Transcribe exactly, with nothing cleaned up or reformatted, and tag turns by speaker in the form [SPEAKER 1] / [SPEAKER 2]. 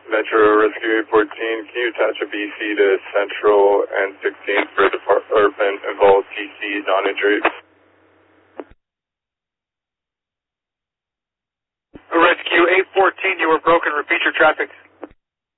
[SPEAKER 1] Metro Rescue eight fourteen, can you attach a B C to Central and sixteen for department involved T C non-injuries?
[SPEAKER 2] Rescue eight fourteen, you were broken. Repeat your traffic.